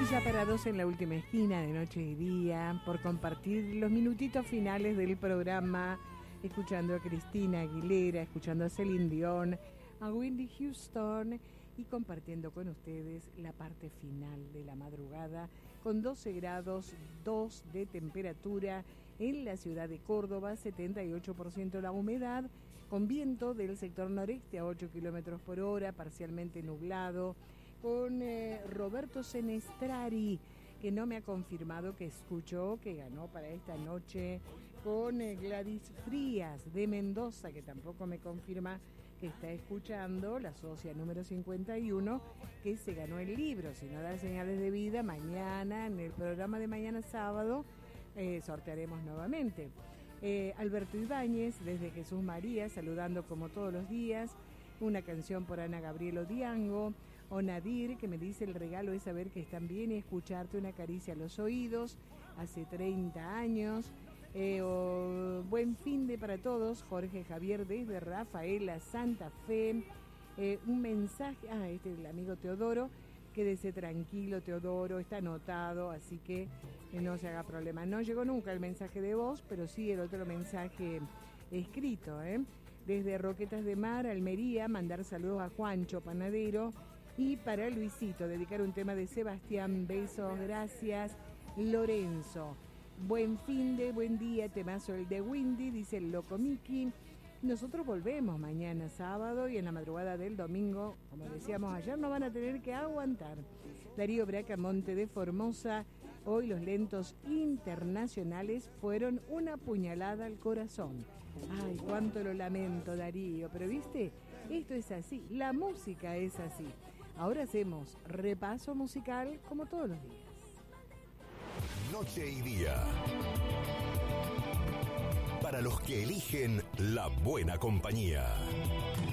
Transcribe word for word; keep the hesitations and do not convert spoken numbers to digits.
ya parados en la última esquina de Noche y Día por compartir los minutitos finales del programa, escuchando a Cristina Aguilera, escuchando a Celine Dion, a Whitney Houston y compartiendo con ustedes la parte final de la madrugada con doce grados dos de temperatura en la ciudad de Córdoba, setenta y ocho por ciento la humedad, con viento del sector noreste a ocho kilómetros por hora, parcialmente nublado, con eh, Roberto Senestrari, que no me ha confirmado que escuchó, que ganó para esta noche, con eh, Gladys Frías de Mendoza, que tampoco me confirma que está escuchando, la socia número cincuenta y uno, que se ganó el libro. Si no da señales de vida, mañana, en el programa de mañana sábado, eh, sortearemos nuevamente. Eh, Alberto Ibáñez, desde Jesús María, saludando como todos los días, una canción por Ana Gabriela Diango, o Nadir, que me dice el regalo es saber que están bien y escucharte una caricia a los oídos, hace treinta años, eh, o buen fin de para todos, Jorge Javier desde Rafaela, Santa Fe, eh, un mensaje, ah, este es el amigo Teodoro, quédese tranquilo Teodoro, está anotado, así que eh, no se haga problema. No llegó nunca el mensaje de voz, pero sí el otro mensaje escrito, ¿eh? Desde Roquetas de Mar, Almería, mandar saludos a Juancho Panadero, y para Luisito, dedicar un tema de Sebastián, besos, gracias, Lorenzo. Buen fin de, buen día, temazo el de Windy, dice el Loco Miki. Nosotros volvemos mañana sábado y en la madrugada del domingo, como decíamos ayer, no van a tener que aguantar. Darío Bracamonte de Formosa, hoy los lentos internacionales fueron una puñalada al corazón. Ay, cuánto lo lamento, Darío, pero viste, esto es así, la música es así. Ahora hacemos repaso musical como todos los días. Noche y Día. Para los que eligen la buena compañía.